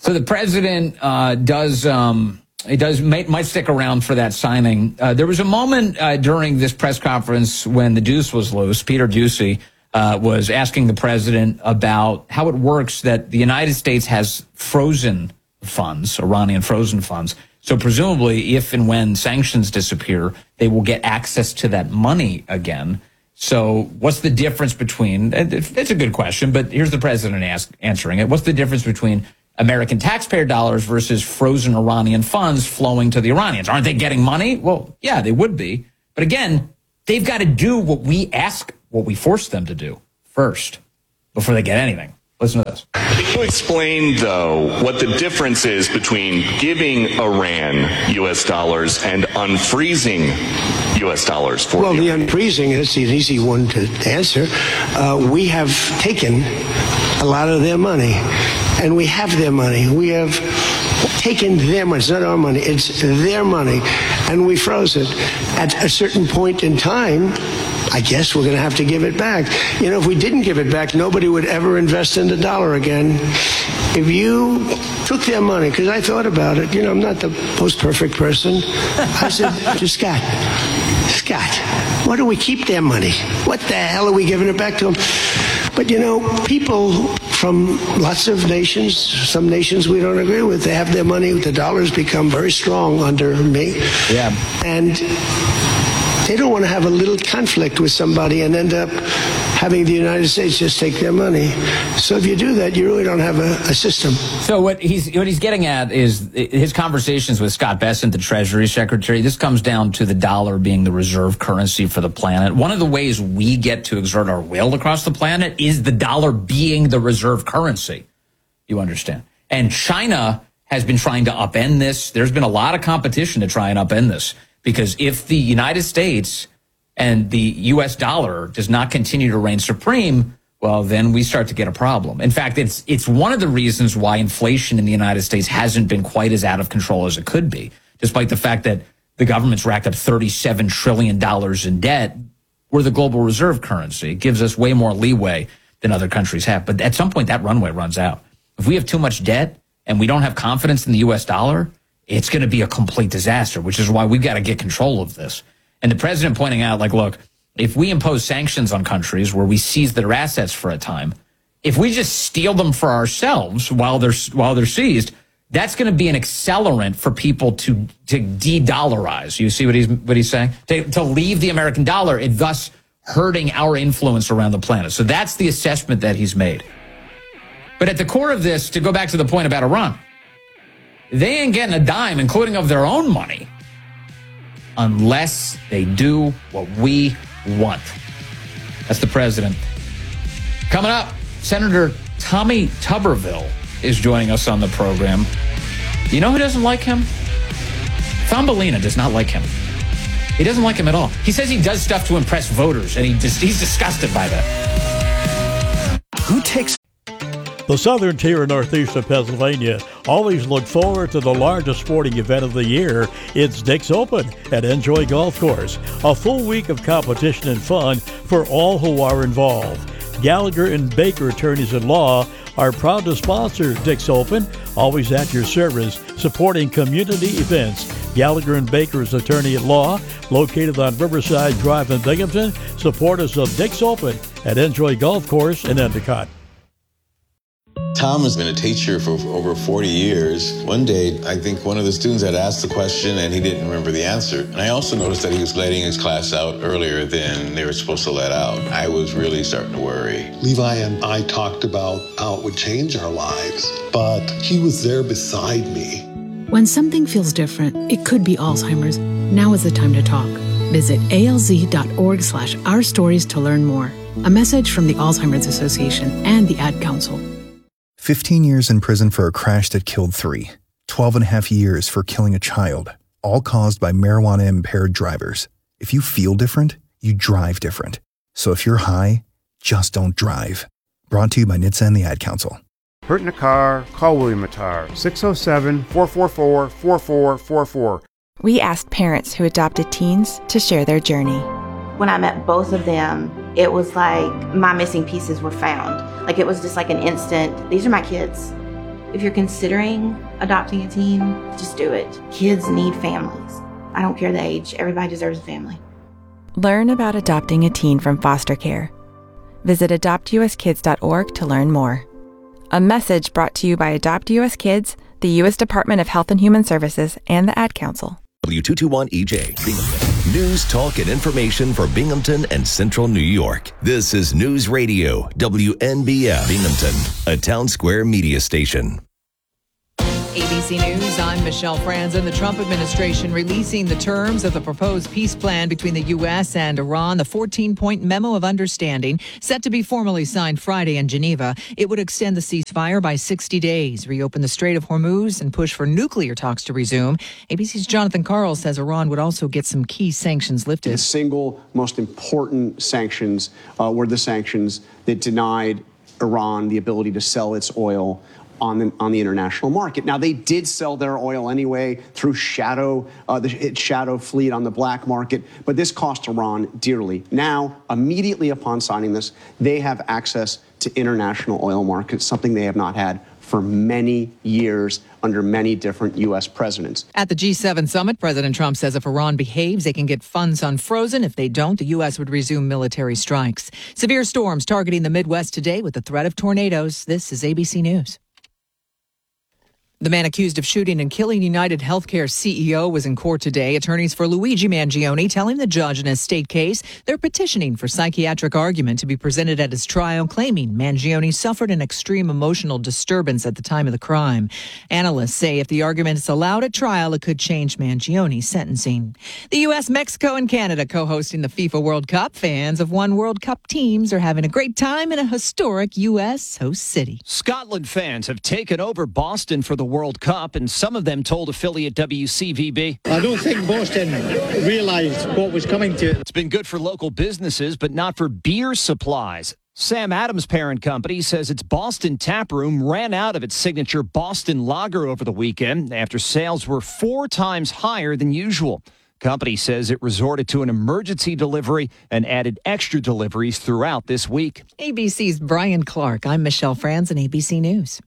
So the president might stick around for that signing. There was a moment during this press conference when the deuce was loose. Peter Doocy was asking the president about how it works that the United States has frozen funds, Iranian frozen funds. So presumably, if and when sanctions disappear, they will get access to that money again. So what's the difference between, it's a good question, but here's the president answering it. What's the difference between American taxpayer dollars versus frozen Iranian funds flowing to the Iranians? Aren't they getting money? Well, yeah, they would be. But again, they've got to do what we force them to do first before they get anything. Listen to this. Can you explain, though, what the difference is between giving Iran U.S. dollars and unfreezing U.S. dollars for Well, the unfreezing is an easy one to answer. We have taken a lot of their money, and we have their money. We have taken their money. It's not our money. It's their money, and we froze it. At a certain point in time, I guess we're going to have to give it back. You know, if we didn't give it back, nobody would ever invest in the dollar again. If you took their money, because I thought about it, you know, I'm not the most perfect person. I said to Scott, why do we keep their money? What the hell are we giving it back to them? But, you know, people from lots of nations, some nations we don't agree with, they have their money. The dollar's become very strong under me. Yeah. And they don't want to have a little conflict with somebody and end up having the United States just take their money. So if you do that, you really don't have a system. So what he's getting at is his conversations with Scott Bessent, the Treasury Secretary. This comes down to the dollar being the reserve currency for the planet. One of the ways we get to exert our will across the planet is the dollar being the reserve currency. You understand? And China has been trying to upend this. There's been a lot of competition to try and upend this. Because if the United States and the U.S. dollar does not continue to reign supreme, well, then we start to get a problem. In fact, it's one of the reasons why inflation in the United States hasn't been quite as out of control as it could be, despite the fact that the government's racked up $37 trillion in debt. We're the global reserve currency. It gives us way more leeway than other countries have. But at some point, that runway runs out. If we have too much debt and we don't have confidence in the U.S. dollar, it's going to be a complete disaster, which is why we've got to get control of this. And the president pointing out, like, look, if we impose sanctions on countries where we seize their assets for a time, if we just steal them for ourselves while they're seized, that's going to be an accelerant for people to de-dollarize. You see what he's saying? To leave the American dollar, and thus hurting our influence around the planet. So that's the assessment that he's made. But at the core of this, to go back to the point about Iran, they ain't getting a dime, including of their own money, unless they do what we want. That's the president. Coming up, Senator Tommy Tuberville is joining us on the program. You know who doesn't like him? Thumbelina does not like him. He doesn't like him at all. He says he does stuff to impress voters, and he's disgusted by that. Who takes... The southern tier and northeast of Pennsylvania always look forward to the largest sporting event of the year. It's Dick's Open at Enjoy Golf Course. A full week of competition and fun for all who are involved. Gallagher and Baker Attorneys at Law are proud to sponsor Dick's Open, always at your service, supporting community events. Gallagher and Baker's Attorney at Law, located on Riverside Drive in Binghamton, supporters of Dick's Open at Enjoy Golf Course in Endicott. Tom has been a teacher for over 40 years. One day, I think one of the students had asked the question and he didn't remember the answer. And I also noticed that he was letting his class out earlier than they were supposed to let out. I was really starting to worry. Levi and I talked about how it would change our lives, but he was there beside me. When something feels different, it could be Alzheimer's. Now is the time to talk. Visit alz.org/ourstories to learn more. A message from the Alzheimer's Association and the Ad Council. 15 years in prison for a crash that killed 3. 12 and a half years for killing a child, all caused by marijuana-impaired drivers. If you feel different, you drive different. So if you're high, just don't drive. Brought to you by NHTSA and the Ad Council. Hurt in a car? Call William Attar, 607-444-4444. We asked parents who adopted teens to share their journey. When I met both of them, it was like my missing pieces were found. Like it was just like an instant, these are my kids. If you're considering adopting a teen, just do it. Kids need families. I don't care the age. Everybody deserves a family. Learn about adopting a teen from foster care. Visit adoptuskids.org to learn more. A message brought to you by Adopt US Kids, the U.S. Department of Health and Human Services, and the Ad Council. W221EJ, Binghamton. News, talk, and information for Binghamton and Central New York. This is News Radio, WNBF, Binghamton, a Town Square media station. ABC News, I'm Michelle Franzen. The Trump administration releasing the terms of the proposed peace plan between the U.S. and Iran. The 14-point memo of understanding set to be formally signed Friday in Geneva. It would extend the ceasefire by 60 days, reopen the Strait of Hormuz, and push for nuclear talks to resume. ABC's Jonathan Karl says Iran would also get some key sanctions lifted. The single most important sanctions were the sanctions that denied Iran the ability to sell its oil on the international market. Now, they did sell their oil anyway through its shadow fleet on the black market, but this cost Iran dearly. Now, immediately upon signing this, they have access to international oil markets, something they have not had for many years under many different U.S. presidents. At the G7 summit, President Trump says if Iran behaves, they can get funds unfrozen. If they don't, the U.S. would resume military strikes. Severe storms targeting the Midwest today with the threat of tornadoes. This is ABC News. The man accused of shooting and killing United Healthcare CEO was in court today. Attorneys for Luigi Mangione telling the judge in his state case they're petitioning for psychiatric argument to be presented at his trial, claiming Mangione suffered an extreme emotional disturbance at the time of the crime. Analysts say if the argument is allowed at trial, it could change Mangione's sentencing. The U.S., Mexico, and Canada co-hosting the FIFA World Cup. Fans of one World Cup teams are having a great time in a historic U.S. host city. Scotland fans have taken over Boston for the World Cup, and some of them told affiliate WCVB. I don't think Boston realized what was coming to it. It's been good for local businesses, but not for beer supplies. Sam Adams' parent company says its Boston tap room ran out of its signature Boston Lager over the weekend after sales were 4 times higher than usual. Company says it resorted to an emergency delivery and added extra deliveries throughout this week. ABC's Brian Clark. I'm Michelle Franzen, ABC News.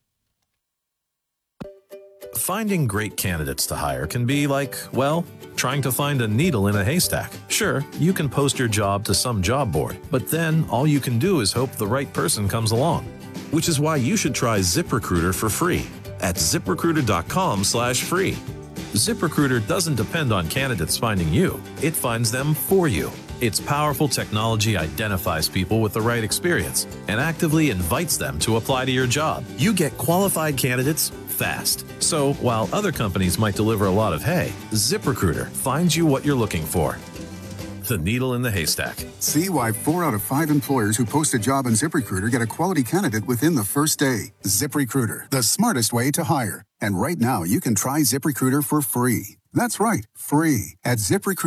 Finding great candidates to hire can be like, well, trying to find a needle in a haystack. Sure, you can post your job to some job board, but then all you can do is hope the right person comes along. Which is why you should try ZipRecruiter for free at ZipRecruiter.com/free. ZipRecruiter doesn't depend on candidates finding you. It finds them for you. Its powerful technology identifies people with the right experience and actively invites them to apply to your job. You get qualified candidates fast. So while other companies might deliver a lot of hay, ZipRecruiter finds you what you're looking for. The needle in the haystack. See why 4 out of 5 employers who post a job on ZipRecruiter get a quality candidate within the first day. ZipRecruiter, the smartest way to hire. And right now, you can try ZipRecruiter for free. That's right, free at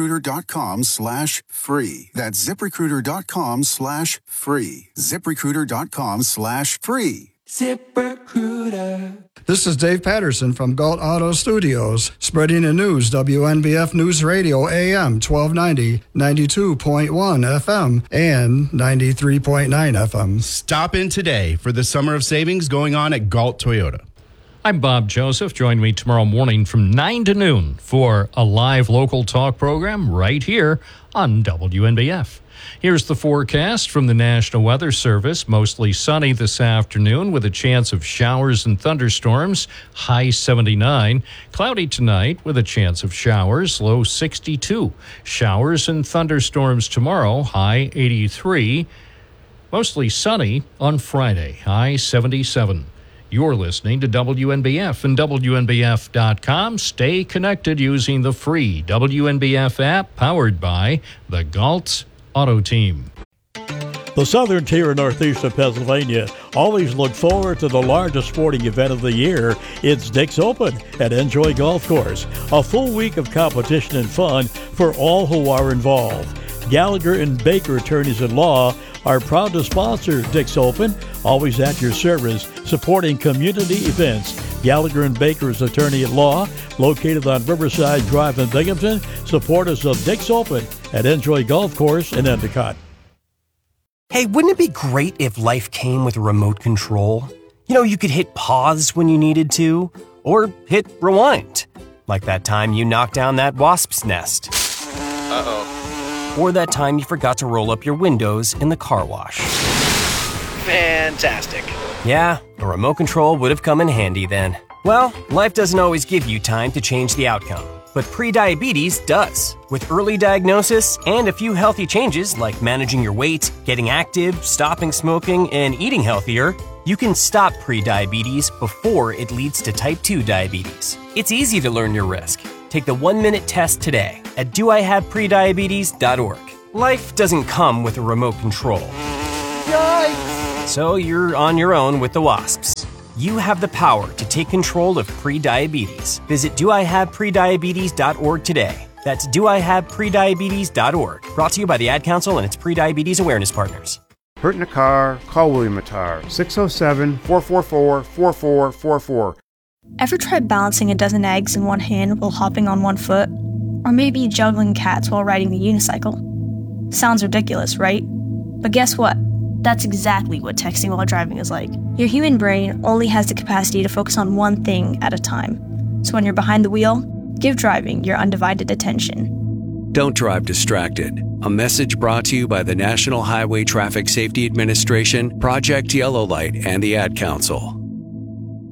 ZipRecruiter.com/free. That's ZipRecruiter.com/free. ZipRecruiter.com/free. ZipRecruiter. This is Dave Patterson from Galt Auto Studios, spreading the news, WNBF News Radio, AM 1290, 92.1 FM, and 93.9 FM. Stop in today for the summer of savings going on at Galt Toyota. I'm Bob Joseph. Join me tomorrow morning from 9 to noon for a live local talk program right here on WNBF. Here's the forecast from the National Weather Service. Mostly sunny this afternoon with a chance of showers and thunderstorms, high 79. Cloudy tonight with a chance of showers, low 62. Showers and thunderstorms tomorrow, high 83. Mostly sunny on Friday, high 77. You're listening to WNBF and WNBF.com. Stay connected using the free WNBF app powered by the Galt Auto Team. The southern tier and northeast of Pennsylvania always look forward to the largest sporting event of the year. It's Dick's Open at Enjoy Golf Course. A full week of competition and fun for all who are involved. Gallagher and Baker Attorneys at Law are proud to sponsor Dick's Open, always at your service, supporting community events. Gallagher and Baker's Attorney at Law, located on Riverside Drive in Binghamton, supporters of Dick's Open at Enjoy Golf Course in Endicott. Hey, wouldn't it be great if life came with a remote control? You know, you could hit pause when you needed to, or hit rewind, like that time you knocked down that wasp's nest. Uh-oh. Or that time you forgot to roll up your windows in the car wash. Fantastic. Yeah, a remote control would have come in handy then. Well, life doesn't always give you time to change the outcome, but prediabetes does. With early diagnosis and a few healthy changes like managing your weight, getting active, stopping smoking, and eating healthier, you can stop prediabetes before it leads to type 2 diabetes. It's easy to learn your risk. Take the 1-minute test today at doihaveprediabetes.org. Life doesn't come with a remote control. Yikes! So you're on your own with the wasps. You have the power to take control of prediabetes. Visit doihaveprediabetes.org today. That's doihaveprediabetes.org. Brought to you by the Ad Council and its Prediabetes Awareness Partners. Hurt in a car? Call William Matar. 607-444-4444. Ever tried balancing a dozen eggs in one hand while hopping on one foot? Or maybe juggling cats while riding the unicycle? Sounds ridiculous, right? But guess what? That's exactly what texting while driving is like. Your human brain only has the capacity to focus on one thing at a time. So when you're behind the wheel, give driving your undivided attention. Don't drive distracted. A message brought to you by the National Highway Traffic Safety Administration, Project Yellow Light, and the Ad Council.